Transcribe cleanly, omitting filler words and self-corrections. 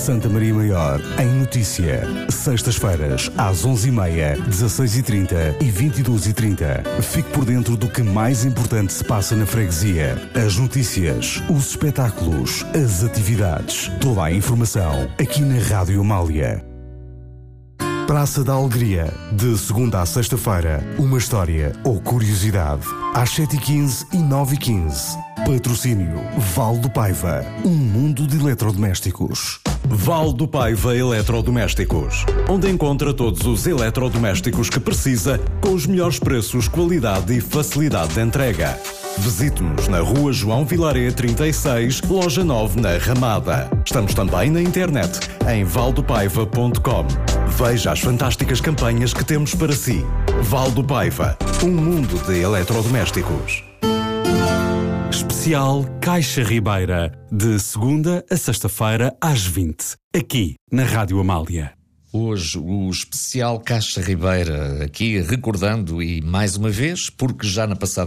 Santa Maria Maior, em notícia. Sextas-feiras, às 11h30, 16h30 e 22h30. Fique por dentro do que mais importante se passa na freguesia. As notícias, os espetáculos, as atividades. Toda a informação aqui na Rádio Amália. Praça da Alegria, de segunda à sexta-feira, uma história ou curiosidade. Às 7h15 e 9h15. Patrocínio Val do Paiva, um mundo de eletrodomésticos. Val do Paiva Eletrodomésticos, onde encontra todos os eletrodomésticos que precisa, com os melhores preços, qualidade e facilidade de entrega. Visite-nos na Rua João Vilaré 36, Loja 9, na Ramada. Estamos também na internet, em valdopaiva.com. Veja as fantásticas campanhas que temos para si. Val do Paiva, um mundo de eletrodomésticos. Especial Caixa Ribeira, de segunda a sexta-feira às 20, aqui na Rádio Amália. Hoje o especial Caixa Ribeira, aqui recordando e mais uma vez, porque já na passada